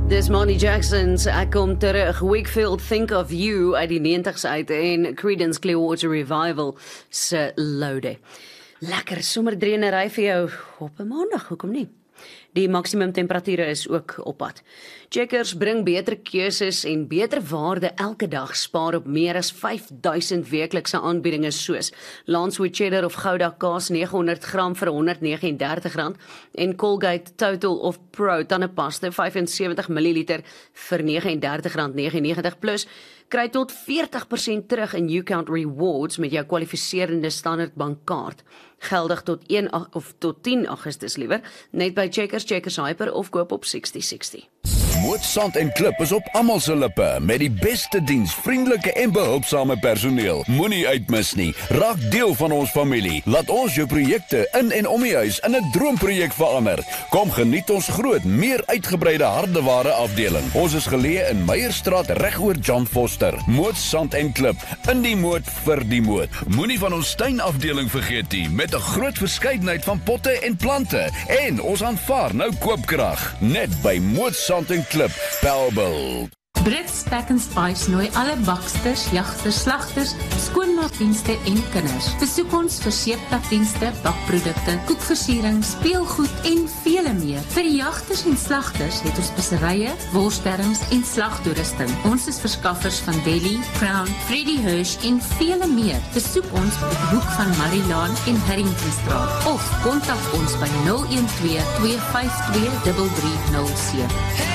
Dis Monty Jackson's Ek kom terug. Wakefield Think of You uit die 90's uit en Creedence Clearwater Revival se Lode. Lekker somerdrenery vir jou op 'n maandag, hoekom nie? Die maksimum temperature is ook op pad. Checkers bring beter keuses en beter waarde elke dag, spaar op meer as 5000 weeklikse aanbiedinge soos Lancewood cheddar of Gouda kaas 900 gram vir R139 en Colgate Total of Pro tandepasta 75 ml vir R39.99 plus kry tot 40% terug in YouCount Rewards met jou kwalifiserende Standard bankkaart. Geldig tot 10 Augustus liewer, net by Checkers Hyper of koop op 6060. Moot Sand en Klip is op almal se lippe met die beste diens, vriendelike en behulpsame personeel. Moenie uitmis nie. Raak deel van ons familie. Laat ons jou projekte in en om die huis in 'n droomprojek verander. Kom geniet ons groot, meer uitgebreide hardeware afdeling. Ons is geleë in Meyerstraat regoor John Foster. Moot Sand en Klip, in die moot vir die moot. Moenie van ons tuinafdeling vergeet nie, met 'n groot verskeidenheid van potte en plante. En ons aanvaar nou koopkrag, net by Moot Sand en Klip, Bellville. Brits Pack and Spice nooi alle baksters, jagters, slagters, skoonmaakdienste en kinders. Besoek ons vir seeptakdienste, bakprodukte, koekversiering, speelgoed en vele meer. Vir die jagters en slagters het ons speserye, worsterings en slagtoerusting. Ons is verskaffers van Deli, Crown, Freddy Hirsch en vele meer. Besoek ons op die hoek van Marilaan en Harringtonstraat of kontak ons by 012-252-3307.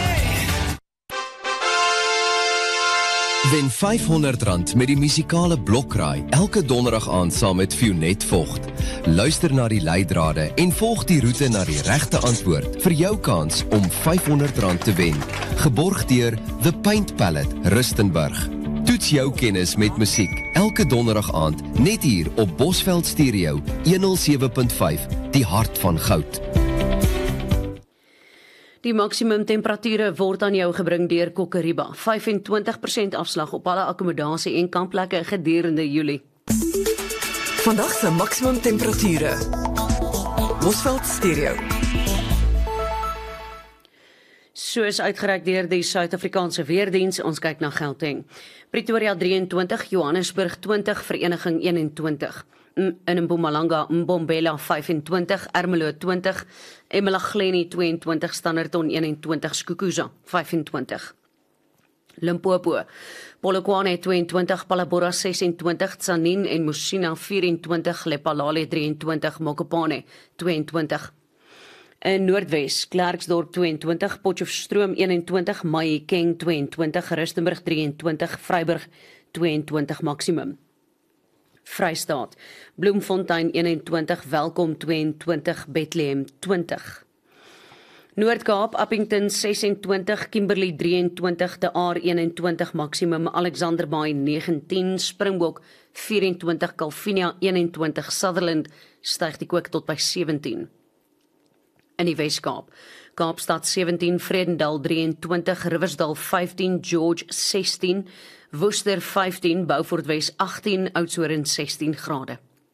Wen R500 met die musikale blokraai elke donderdag aand saam met Fionet Vogt. Luister na die leidrade en volg die roete na die regte antwoord vir jou kans om R500 te wen. Geborg deur The Paint Palette, Rustenburg. Toets jou kennis met musiek elke donderdag aand net hier op Bosveld Stereo 107.5, die hart van goud. Die maksimum temperature word aan jou gebring deur Kokeriba. 25% afslag op alle akkommodasie en kampplekke gedurende Julie. Vandag se maksimum temperature. Bosveld Stereo. Soos uitgereik deur die Suid-Afrikaanse Weerdiens, ons kyk na Gauteng. Pretoria 23, Johannesburg 20, Vereniging 21. In Mpumalanga, Mbombela 25, Ermelo 20, eMalahleni 22, Standerton 21, Skukuza 25. Limpopo, Polokwane 22, Palabora 26, Tsanin en Musina 24, Lephalale 23, Mokopane 22. In Noordwes, Klerksdorp 22, Potchefstroom 21, Mahikeng 22, Rustenburg 23, Vryburg 22 maksimum. Vrystaat, Bloemfontein 21, Welkom 22, Bethlehem 20. Noord-Kaap, Appington 26, Kimberley 23, De Aar 21 maksimum, Alexander Bay 19, Springbok 24, Calvinia 21, Sutherland styg die kook tot by 17. In die Wes-Kaap, Kaapstad 17, Vredendal 23, Riversdal 15, George 16, Worcester 15, Beaufort Wes 18, Oudtshoorn 16 grade.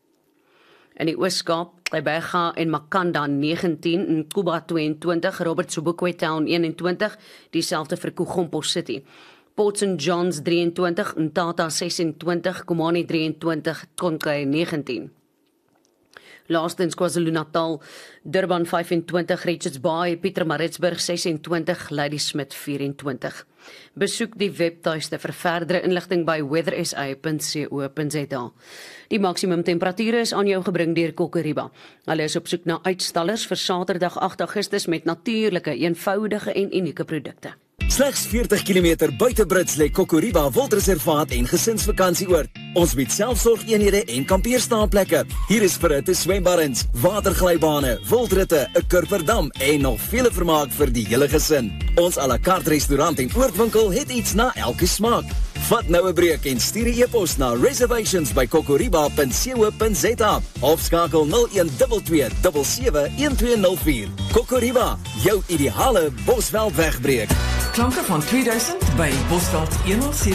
In die Oos-Kaap, Gqeberha en Makanda 19, Nkuba 22, Robert Sobukwe Town 21, dieselfde vir Kugompo City. Port St. John's 23, Mthatha 26, Komani 23, Tonkai 19. Laastens KwaZulu-Natal, Durban 25, Richards Bay, Pietermaritzburg 26, Ladysmith 24. Besoek die webtuiste vir verdere inligting by weathersa.co.za. Die maksimum temperature is aan jou gebring deur Kokeriba. Hulle is op soek na uitstallers vir Saterdag 8 Augustus met natuurlike, eenvoudige en unieke produkte. Slegs 40 km buite Brits lê Kokoriba Wildreservaat en gesinsvakantieoord. Ons bied selfsorgeenhede en kampeerstaanplekke. Hier is verhitte swembaddens, waterglybane, wildritte, 'n kurperdam en nog vele vermaak vir die hele gesin. Ons à la carte restaurant en oordwinkel het iets na elke smaak. Vat nou 'n breek en stuur 'n e-pos na reservations@kokoriba.co.za of skakel 0122 771204. Kokoriba, jou ideale Bosveld wegbreek. Klanke van 2000 by Bosveld 107.